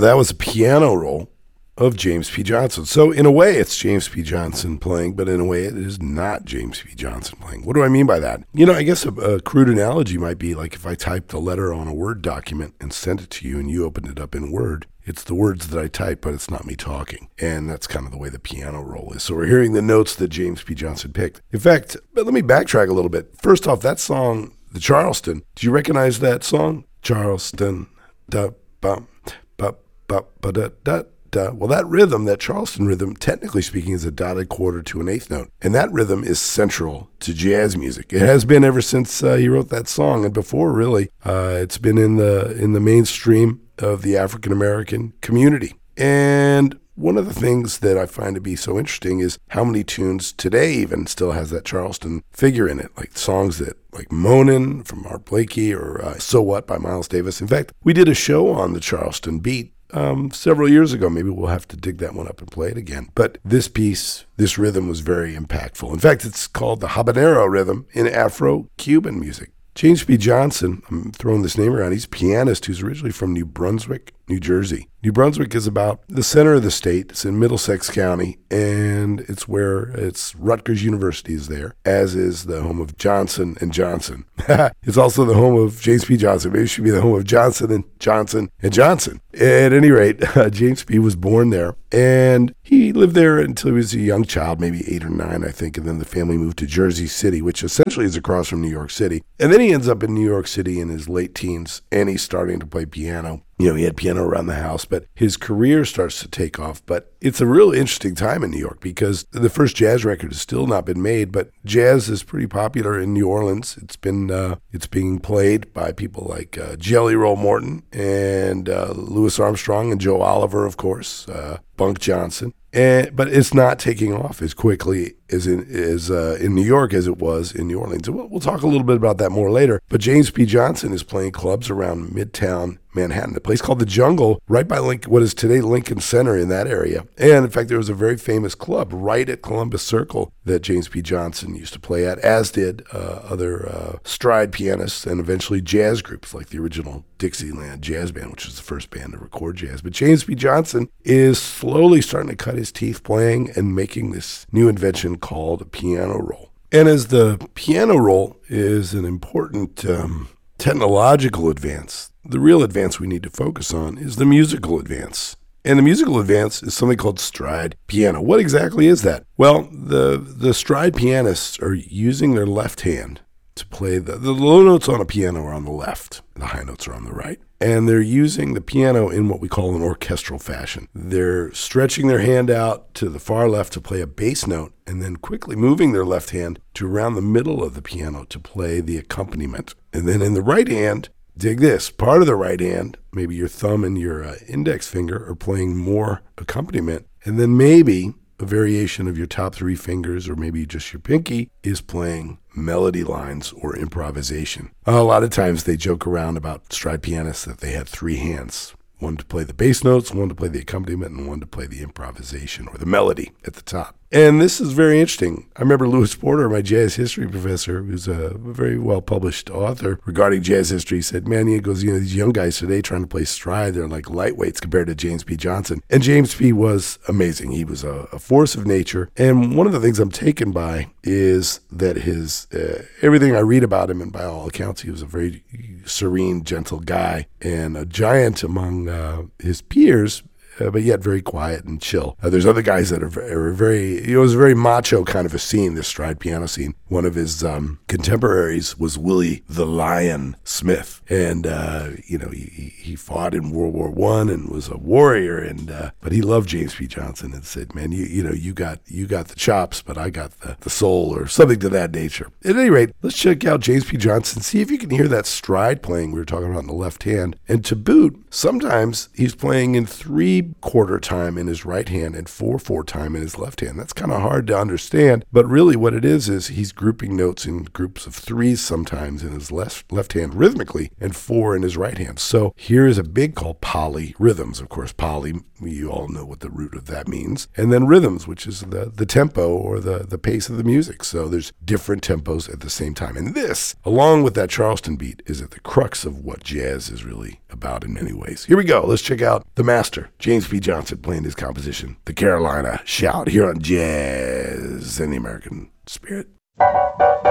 that was a piano roll of James P. Johnson. So in a way, it's James P. Johnson playing, but in a way, it is not James P. Johnson playing. What do I mean by that? I guess a crude analogy might be like if I typed a letter on a Word document and sent it to you and you opened it up in Word, it's the words that I type, but it's not me talking. And that's kind of the way the piano roll is. So we're hearing the notes that James P. Johnson picked. In fact, but let me backtrack a little bit. First off, that song, the Charleston, do you recognize that song? Charleston, da-bum, ba-ba-ba-da-da. Well, that rhythm, that Charleston rhythm, technically speaking, is a dotted quarter to an eighth note. And that rhythm is central to jazz music. It has been ever since he wrote that song. And before, really, it's been in the mainstream of the African-American community. And one of the things that I find to be so interesting is how many tunes today even still has that Charleston figure in it, like songs that like Moanin' from Art Blakey or So What by Miles Davis. In fact, we did a show on the Charleston beat several years ago. Maybe we'll have to dig that one up and play it again. But this piece, this rhythm was very impactful. In fact, it's called the habanero rhythm in Afro-Cuban music. James P. Johnson, I'm throwing this name around, he's a pianist who's originally from New Brunswick, New Jersey. New Brunswick is about the center of the state. It's in Middlesex County, and it's Rutgers University is there, as is the home of Johnson & Johnson. It's also the home of James P. Johnson. Maybe it should be the home of Johnson & Johnson & Johnson. At any rate, James P. was born there, and he lived there until he was a young child, maybe 8 or 9, I think, and then the family moved to Jersey City, which essentially is across from New York City. And then he ends up in New York City in his late teens, and he's starting to play piano. He had piano around the house, but his career starts to take off. But it's a real interesting time in New York because the first jazz record has still not been made, but jazz is pretty popular in New Orleans. It's being played by people like Jelly Roll Morton and Louis Armstrong and Joe Oliver, of course, Bunk Johnson. But it's not taking off as quickly as in New York as it was in New Orleans. And we'll talk a little bit about that more later. But James P. Johnson is playing clubs around Midtown Manhattan, a place called The Jungle, right by what is today Lincoln Center in that area. And in fact, there was a very famous club right at Columbus Circle that James P. Johnson used to play at, as did other stride pianists and eventually jazz groups like the original Dixieland Jazz Band, which was the first band to record jazz. But James P. Johnson is slowly starting to cut his teeth playing and making this new invention called a piano roll. And as the piano roll is an important technological advance, the real advance we need to focus on is the musical advance. And the musical advance is something called stride piano. What exactly is that? Well, the stride pianists are using their left hand to play the low notes on a piano are on the left, the high notes are on the right. And they're using the piano in what we call an orchestral fashion. They're stretching their hand out to the far left to play a bass note and then quickly moving their left hand to around the middle of the piano to play the accompaniment. And then in the right hand, dig this, part of the right hand, maybe your thumb and your index finger are playing more accompaniment. And then maybe a variation of your top 3 fingers or maybe just your pinky is playing melody lines or improvisation. A lot of times they joke around about stride pianists that they had 3 hands. One to play the bass notes, one to play the accompaniment, and one to play the improvisation or the melody at the top. And this is very interesting. I remember Louis Porter, my jazz history professor, who's a very well-published author regarding jazz history, said, man, he goes, these young guys today trying to play stride, they're like lightweights compared to James P. Johnson. And James P. was amazing. He was a force of nature. And one of the things I'm taken by is that his everything I read about him, and by all accounts, he was a very serene, gentle guy and a giant among his peers, but yet very quiet and chill. There's other guys that are very, it was a very macho kind of a scene, this stride piano scene. One of his contemporaries was Willie the Lion Smith. And, he fought in World War I and was a warrior. But he loved James P. Johnson and said, man, you got the chops, but I got the soul, or something to that nature. At any rate, let's check out James P. Johnson, see if you can hear that stride playing we were talking about in the left hand. And to boot, sometimes he's playing in 3 3/4 time in his right hand and 4/4 time in his left hand. That's kind of hard to understand, but really what it is he's grouping notes in groups of 3s sometimes in his left hand rhythmically and 4 in his right hand. So here is a big called polyrhythms. Of course, poly, you all know what the root of that means. And then rhythms, which is the tempo or the pace of the music. So there's different tempos at the same time. And this, along with that Charleston beat, is at the crux of what jazz is really about in many ways. Here we go. Let's check out the master, James P. Johnson, playing his composition, The Carolina Shout, here on Jazz and the American Spirit.